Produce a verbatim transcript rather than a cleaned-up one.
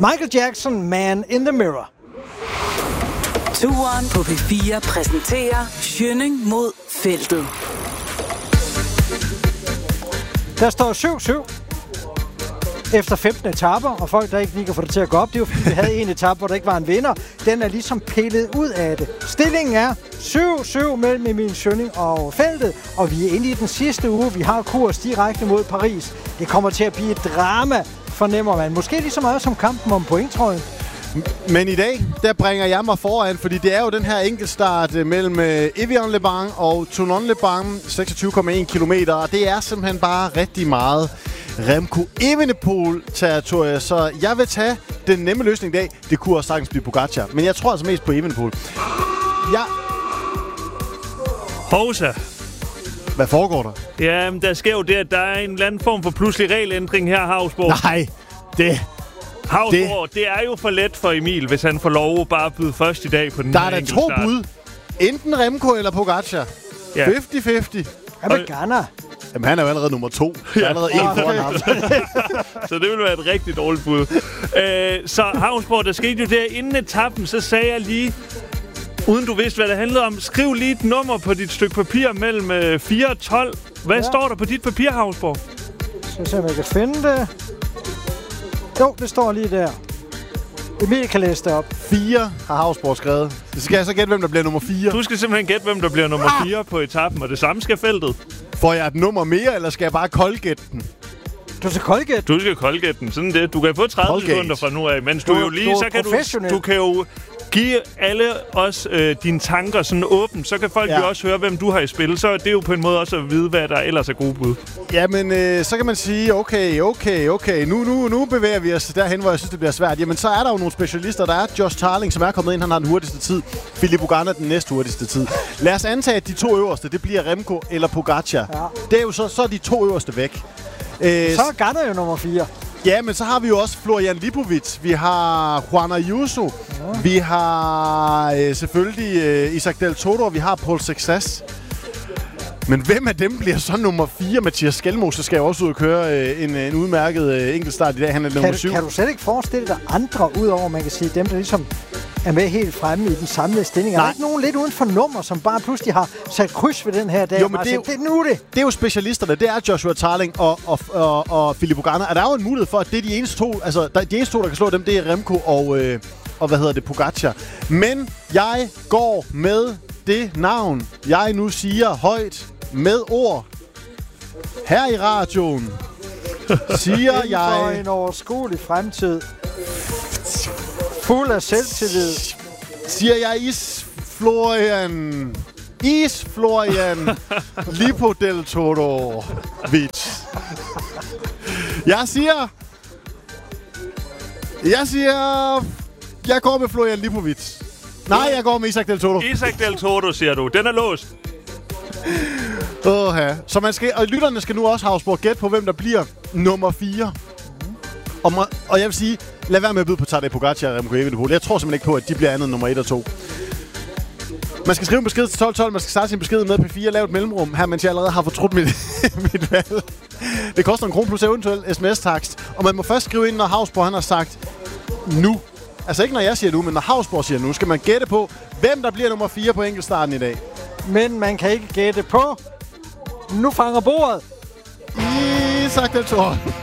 Michael Jackson, Man in the Mirror. Turen på P fire præsenterer Schønning mod feltet. Der står syv syv efter femten etaper, og folk, der ikke lige kan få det til at gå op, det er jo fordi, vi havde en etape, hvor der ikke var en vinder. Den er ligesom pillet ud af det. Stillingen er syv syv mellem Emil Schønning og feltet, og vi er inde i den sidste uge. Vi har kurs direkte mod Paris. Det kommer til at blive et drama, fornemmer man. Måske lige så meget som kampen om pointtrøjen. Men i dag, der bringer jeg mig foran, fordi det er jo den her enkeltstart mellem Evian-les-Bains og Toulon-les-Bains, seksogtyve komma en kilometer, og det er simpelthen bare rigtig meget Remco Evenepoel-territorie, så jeg vil tage den nemme løsning i dag. Det kunne også sagtens blive Pogacar, men jeg tror altså mest på Evenepoel. Ja. Hovsa. Hvad foregår der? Jamen, der sker jo det, at der er en eller anden form for pludselig regelændring her, Havsborg. Nej, det... Havsborg, det... det er jo for let for Emil, hvis han får lov at bare byde først i dag på den der her er der to bud. Enten Remco eller Pogacar. Ja. halvtreds halvtreds. Hvad med Ghana? Jamen, han er jo allerede nummer to. Der er allerede en foran ham. Så det vil være et rigtig dårligt bud. øh, så Havsborg, der skete jo der inden etappen, så sagde jeg lige, uden du vidste, hvad det handlede om, skriv lige et nummer på dit stykke papir mellem øh, fire og tolv. Hvad ja. står der på dit papir, Havsborg? Så se, om jeg kan finde det. Jo, det står lige der. Emil kan læse det op. Fire har Havsborg skrevet. Så skal jeg så gætte, hvem der bliver nummer fire. Du skal simpelthen gætte, hvem der bliver nummer ah! fire på etappen, og det samme skal feltet. Får jeg et nummer mere, eller skal jeg bare koldgætte den? Du skal koldgætte? Du skal koldgætte den. Sådan det. Du kan få tredive Colgate. Sekunder fra nu af, mens du, du jo lige... Du så kan du, du kan jo give alle os øh, dine tanker sådan åbent. Så kan folk ja. jo også høre, hvem du har i spil. Så det er jo på en måde også at vide, hvad der ellers er gode bud. Jamen, øh, så kan man sige, okay, okay, okay. Nu, nu, nu bevæger vi os derhen, hvor jeg synes, det bliver svært. Jamen, så er der jo nogle specialister. Der er Josh Tarling, som er kommet ind. Han har den hurtigste tid. Filippo Ganna den næste hurtigste tid. Lad os antage, at de to øverste, det bliver Remco eller Pogacar. Ja. Det er jo så, så er de to øverste væk. Øh, så er Ganna jo nummer fire. Ja, men så har vi jo også Florian Lipovic, vi har Juan Ayuso, ja. vi har øh, selvfølgelig øh, Isaac Del Toro, vi har Paul Sexas. Men hvem af dem bliver så nummer fire? Mathias Skelmose skal jo også ud og køre øh, en, en udmærket øh, enkeltstart i dag. Han er nummer syv. Kan du slet ikke forestille dig andre, udover man kan sige dem, der ligesom er med helt fremme i den samlede stilling? Nej. Er der ikke nogen lidt uden for nummer, som bare pludselig har sat kryds ved den her dag? Jo, men det er, jo, det er nu det. Det er jo specialisterne. Det er Joshua Tarling og, og, og, og Filippo Ganna. Er der jo en mulighed for, at det er de eneste to, altså der, de eneste to, der kan slå dem, det er Remco og, øh, og hvad hedder det, Pogacar. Men jeg går med det navn, jeg nu siger højt med ord her i radioen. Siger jeg... for en overskuelig fremtid. Fuld af selvtillid. Siger jeg is Florian... Is Florian Lipo Del Toro Vich. Jeg siger... Jeg siger... Jeg går med Florian Lipovic. Nej, jeg går med Isaac Del Toro. Isaac Del Toro, siger du. Den er låst. Åh, ja. Så man skal, og lytterne skal nu også Havsborg gætte på, hvem der bliver nummer fire. Og, må, og jeg vil sige, lad være med at byde på Tadej Pogacar og Remco Evenepoel. Jeg tror simpelthen ikke på, at de bliver andet nummer et og to. Man skal skrive en besked til tolv tolv. Man skal starte sin besked med P fire og lave et mellemrum her, mens jeg allerede har fortrudt mit, mit valg. Det koster en krone plus eventuelt sms-takst. Og man må først skrive ind, når Havsborg han har sagt nu. Altså ikke når jeg siger nu, men når Havsborg siger nu, skal man gætte på, hvem der bliver nummer fire på enkeltstarten i dag. Men man kan ikke gætte på... Nu fanger bordet. Isaac Del Toro.